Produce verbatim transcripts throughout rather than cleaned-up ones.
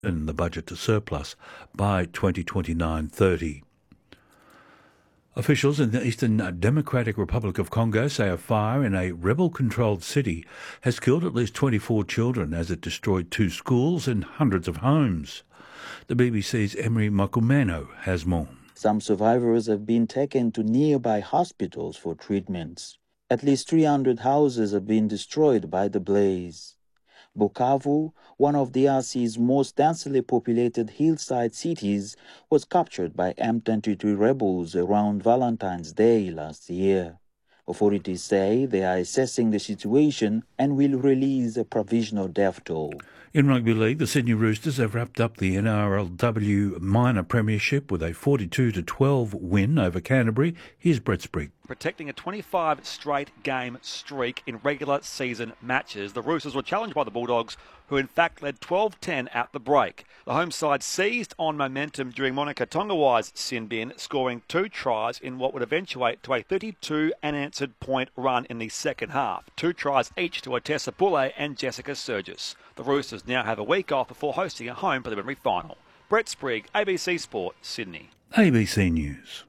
in the budget to surplus by twenty twenty-nine thirty. Officials in the Eastern Democratic Republic of Congo say a fire in a rebel-controlled city has killed at least twenty-four children as it destroyed two schools and hundreds of homes. The B B C's Emery Makumeno has more. Some survivors have been taken to nearby hospitals for treatments. At least three hundred houses have been destroyed by the blaze. Bukavu, one of D R C's most densely populated hillside cities, was captured by M twenty-three rebels around Valentine's Day last year. Authorities say they are assessing the situation and will release a provisional death toll. In rugby league, the Sydney Roosters have wrapped up the N R L W minor premiership with a forty-two to twelve win over Canterbury. Here's Brett Sprigg. Protecting a twenty-five straight game streak in regular season matches, the Roosters were challenged by the Bulldogs, who in fact led twelve ten at the break. The home side seized on momentum during Monica Tongawa's sin bin, scoring two tries in what would eventuate to a thirty-two unanswered point run in the second half. Two tries each to Otessa Poulet and Jessica Surgis. The Roosters now have a week off before hosting a home preliminary final. Brett Sprigg, A B C Sport, Sydney. A B C News.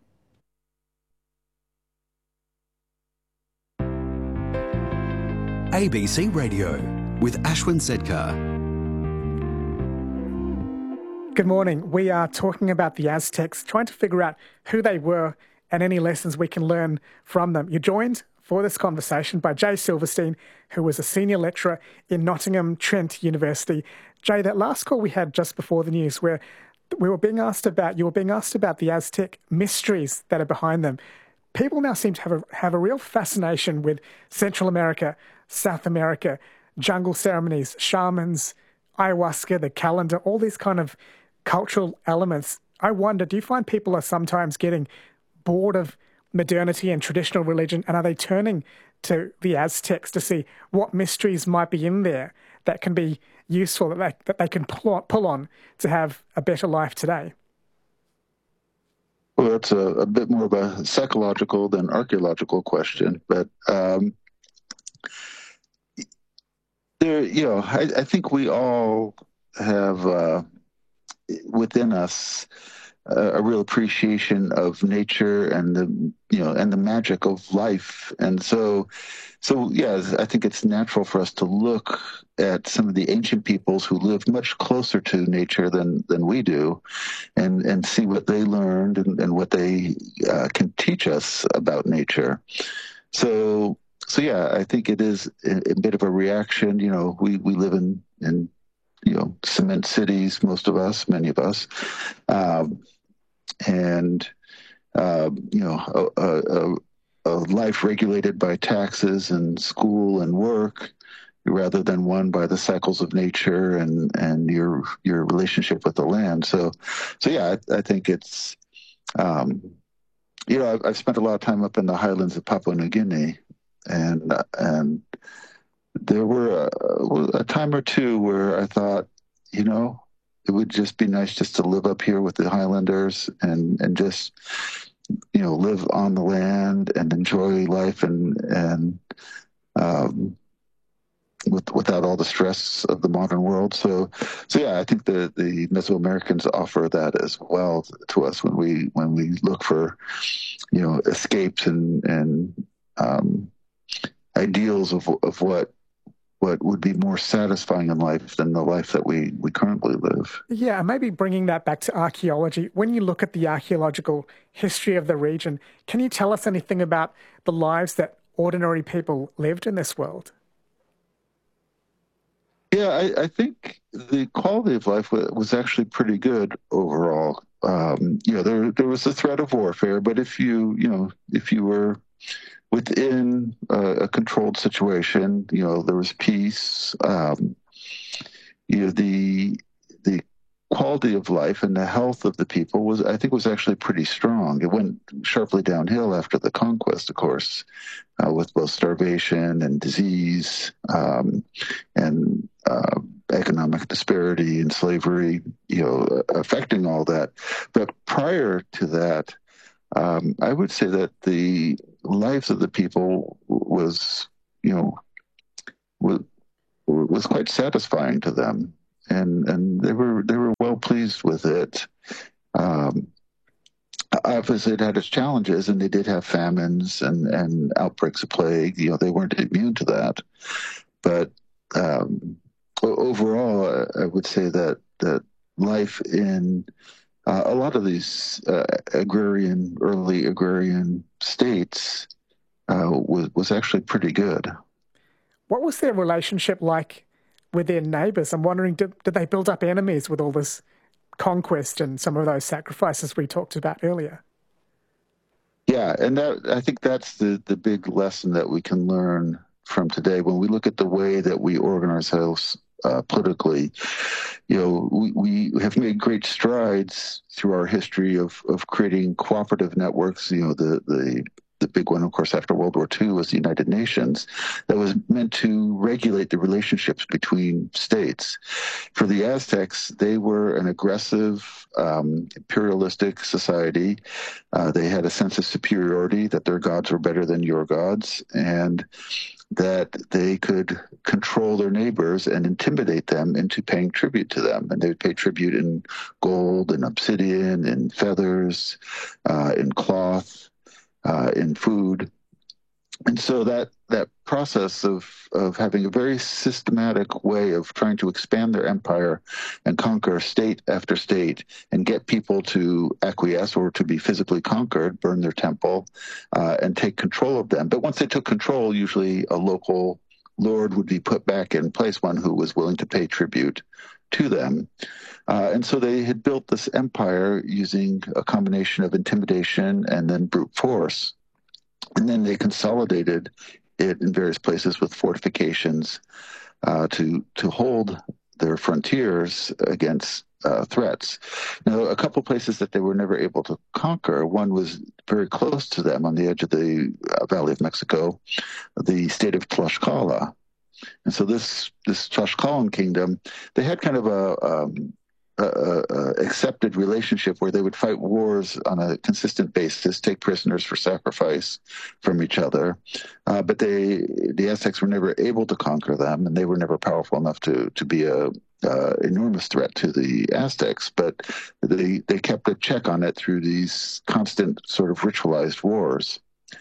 A B C Radio with Ashwin Sedkar. Good morning. We are talking about the Aztecs, trying to figure out who they were and any lessons we can learn from them. You're joined for this conversation by Jay Silverstein, who was a senior lecturer in Nottingham Trent University. Jay, that last call we had just before the news where we were being asked about, you were being asked about the Aztec mysteries that are behind them. People now seem to have a, have a real fascination with Central America, South America, jungle ceremonies, shamans, ayahuasca, the calendar, all these kind of cultural elements. I wonder, do you find people are sometimes getting bored of modernity and traditional religion, and are they turning to the Aztecs to see what mysteries might be in there that can be useful, that they, that they can pull, pull on to have a better life today? Well, that's a, a bit more of a psychological than archaeological question, but um, there, you know, I, I think we all have uh, within us a, a real appreciation of nature and the, you know, and the magic of life, and so, so yeah, I think it's natural for us to look at some of the ancient peoples who lived much closer to nature than than we do, and and see what they learned and, and what they uh, can teach us about nature. So. So yeah, I think it is a, a bit of a reaction. You know, we, we live in, in, you know, cement cities, most of us, many of us. Um, and, uh, you know, a, a, a life regulated by taxes and school and work rather than one by the cycles of nature and, and your your relationship with the land. So, so yeah, I, I think it's, um, you know, I've, I've spent a lot of time up in the highlands of Papua New Guinea. And and there were a, a time or two where I thought, you know, it would just be nice just to live up here with the Highlanders and, and just, you know, live on the land and enjoy life and and um, with, without all the stress of the modern world. So, so yeah, I think the, the Mesoamericans offer that as well to us when we when we look for, you know, escapes and and um, ideals of of what what would be more satisfying in life than the life that we, we currently live. Yeah, and maybe bringing that back to archaeology. When you look at the archaeological history of the region, can you tell us anything about the lives that ordinary people lived in this world? Yeah, I, I think the quality of life was, was actually pretty good overall. Um, you know, there there was the threat of warfare, but if you you know if you were within a, a controlled situation, you know, there was peace. Um, you know, the the quality of life and the health of the people was, I think, was actually pretty strong. It went sharply downhill after the conquest, of course, uh, with both starvation and disease um, and uh, economic disparity and slavery, you know, affecting all that. But prior to that, um, I would say that the lives of the people was, you know, was, was quite satisfying to them. and and they were they were well pleased with it. Um, obviously, it had its challenges, and they did have famines and and outbreaks of plague. You know, they weren't immune to that, but um, overall, I would say that that life in uh, a lot of these uh, agrarian, early agrarian states uh, was was actually pretty good. What was their relationship like with their neighbours? I'm wondering, did, did they build up enemies with all this conquest and some of those sacrifices we talked about earlier? Yeah, and that I think that's the, the big lesson that we can learn from today. When we look at the way that we organize ourselves uh, politically, you know, we, we have made great strides through our history of, of creating cooperative networks. You know, the, the the big one, of course, after World War Two was the United Nations, that was meant to regulate the relationships between states. For the Aztecs, they were an aggressive, um, imperialistic society. Uh, they had a sense of superiority, that their gods were better than your gods, and that they could control their neighbors and intimidate them into paying tribute to them. And they would pay tribute in gold and obsidian, in feathers, uh, in cloth, uh, in food. And so that that process of, of having a very systematic way of trying to expand their empire and conquer state after state and get people to acquiesce or to be physically conquered, burn their temple, uh, and take control of them. But once they took control, usually a local lord would be put back in place, one who was willing to pay tribute to them. Uh, and so they had built this empire using a combination of intimidation and then brute force. And then they consolidated it in various places with fortifications uh, to to hold their frontiers against uh, threats. Now, a couple places that they were never able to conquer, one was very close to them on the edge of the uh, Valley of Mexico, the state of Tlaxcala. And so this this Tlaxcalan kingdom, they had kind of a... Um, A, a accepted relationship where they would fight wars on a consistent basis, take prisoners for sacrifice from each other. Uh, but they, the Aztecs were never able to conquer them, and they were never powerful enough to to be a uh, enormous threat to the Aztecs. But they they kept a check on it through these constant sort of ritualized wars.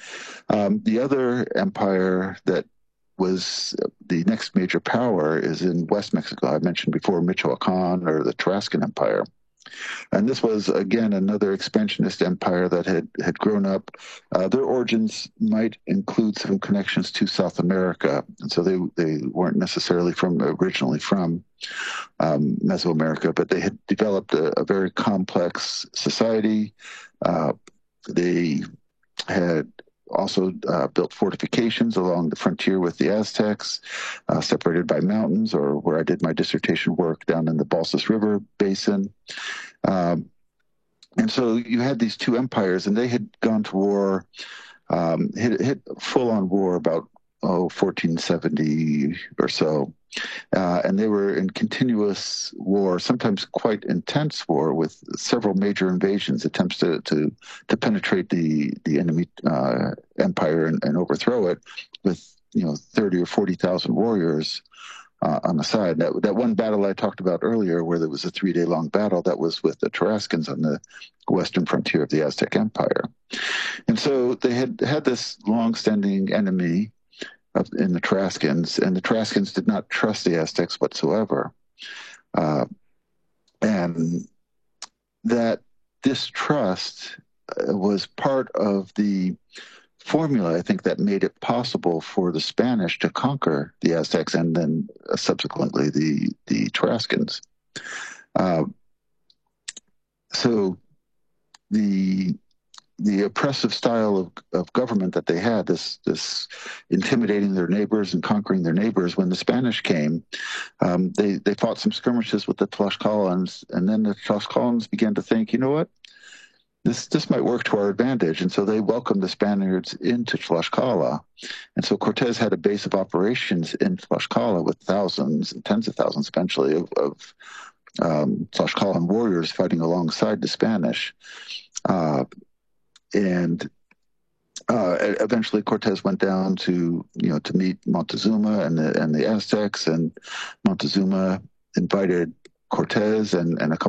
Um, the other empire that was the next major power is in West Mexico. I mentioned before Michoacan, or the Tarascan Empire. And this was, again, another expansionist empire that had, had grown up. Uh, their origins might include some connections to South America. And so they, they weren't necessarily from originally from um, Mesoamerica, but they had developed a, a very complex society. Uh, they had also uh, built fortifications along the frontier with the Aztecs, uh, separated by mountains, or where I did my dissertation work down in the Balsas River Basin. Um, and so you had these two empires, and they had gone to war, um, hit, hit full-on war about, oh, fourteen seventy or so. Uh, and they were in continuous war, sometimes quite intense war, with several major invasions, attempts to to, to penetrate the the enemy uh, empire and, and overthrow it, with you know thirty or forty thousand warriors uh, on the side. That that one battle I talked about earlier, where there was a three day long battle, that was with the Tarascans on the western frontier of the Aztec Empire, and so they had had this long-standing enemy in the Tarascans, and the Tarascans did not trust the Aztecs whatsoever. Uh, and that distrust was part of the formula, I think, that made it possible for the Spanish to conquer the Aztecs and then uh, subsequently the, the Tarascans. Uh, so the the oppressive style of, of government that they had, this this intimidating their neighbors and conquering their neighbors, when the Spanish came, um, they, they fought some skirmishes with the Tlaxcalans, and then the Tlaxcalans began to think, you know what, this this might work to our advantage. And so they welcomed the Spaniards into Tlaxcala. And so Cortez had a base of operations in Tlaxcala with thousands and tens of thousands eventually of, of um, Tlaxcalan warriors fighting alongside the Spanish. Uh, And uh, eventually, Cortez went down to you know to meet Montezuma and the and the Aztecs, and Montezuma invited Cortez and, and a couple